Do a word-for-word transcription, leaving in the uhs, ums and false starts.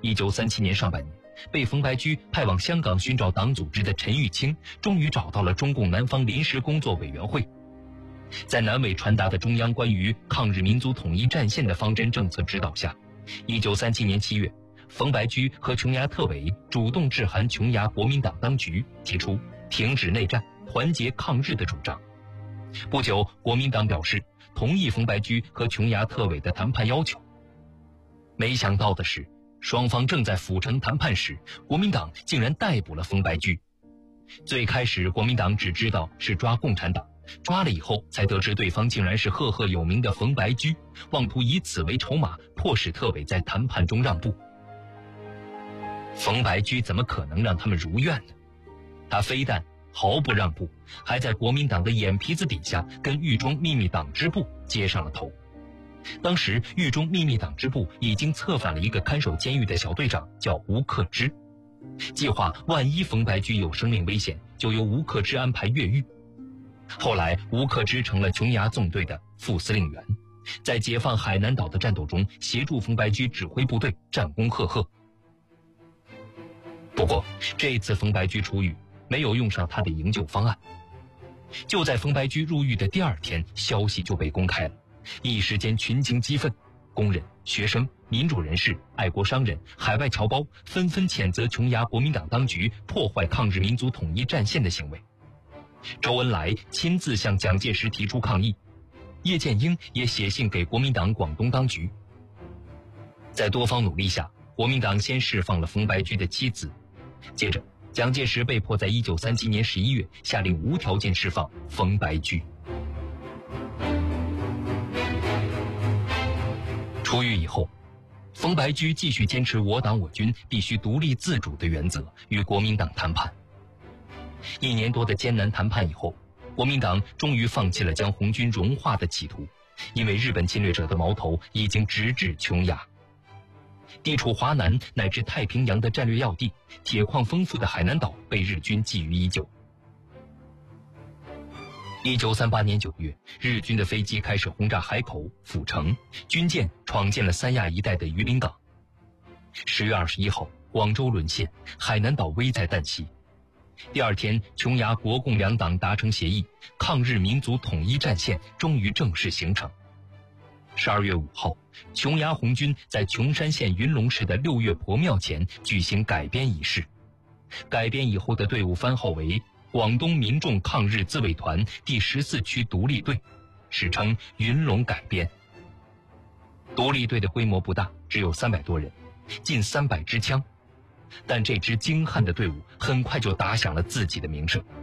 一九三七年上半年，被冯白驹派往香港寻找党组织的陈玉清，终于找到了中共南方临时工作委员会。在南委传达的中央关于抗日民族统一战线的方针政策指导下，一九三七年七月，冯白驹和琼崖特委主动致函琼崖国民党当局，提出停止内战、团结抗日的主张。不久，国民党表示同意冯白驹和琼崖特委的谈判要求。没想到的是，双方正在府城谈判时，国民党竟然逮捕了冯白驹。最开始，国民党只知道是抓共产党，抓了以后才得知对方竟然是赫赫有名的冯白驹，妄图以此为筹码，迫使特委在谈判中让步。冯白驹怎么可能让他们如愿呢？他非但毫不让步，还在国民党的眼皮子底下跟狱中秘密党支部接上了头。当时狱中秘密党支部已经策反了一个看守监狱的小队长，叫吴克之，计划万一冯白驹有生命危险，就由吴克之安排越狱。后来吴克之成了琼崖纵队的副司令员，在解放海南岛的战斗中协助冯白驹指挥部队，战功赫赫。不过这次冯白驹出狱没有用上他的营救方案。就在冯白驹入狱的第二天，消息就被公开了，一时间群情激愤，工人、学生、民主人士、爱国商人、海外侨胞纷纷谴责琼崖国民党当局破坏抗日民族统一战线的行为。周恩来亲自向蒋介石提出抗议，叶剑英也写信给国民党广东当局。在多方努力下，国民党先释放了冯白驹的妻子，接着蒋介石被迫在一九三七年十一月下令无条件释放冯白驹。出狱以后，冯白驹继续坚持我党我军必须独立自主的原则，与国民党谈判。一年多的艰难谈判以后，国民党终于放弃了将红军融化的企图，因为日本侵略者的矛头已经直指琼崖。地处华南乃至太平洋的战略要地，铁矿丰富的海南岛被日军觊觎已久。一九三八年九月，日军的飞机开始轰炸海口、府城，军舰闯进了三亚一带的榆林港。十月二十一号，广州沦陷，海南岛危在旦夕。第二天，琼崖国共两党达成协议，抗日民族统一战线终于正式形成。十二月五号，琼崖红军在琼山县云龙市的六月婆庙前举行改编仪式。改编以后的队伍番号为广东民众抗日自卫团第十四区独立队，史称云龙改编。独立队的规模不大，只有三百多人，近三百支枪，但这支精悍的队伍很快就打响了自己的名声。